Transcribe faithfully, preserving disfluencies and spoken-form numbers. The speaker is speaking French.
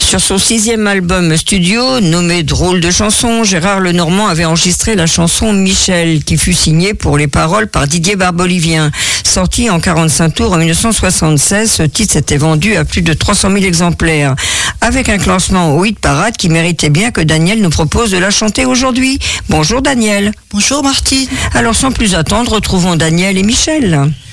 Sur son sixième album studio, nommé Drôle de chanson, Gérard Lenormand avait enregistré la chanson Michel, qui fut signée pour les paroles par Didier Barbelivien. Sorti en quarante-cinq tours en dix-neuf cent soixante-seize, ce titre s'était vendu à plus de trois cent mille exemplaires, avec un classement au hit parade qui méritait bien que Daniel nous propose de la chanter aujourd'hui. Bonjour Daniel. Bonjour Martine. Alors sans plus attendre, retrouvons Daniel et Michel.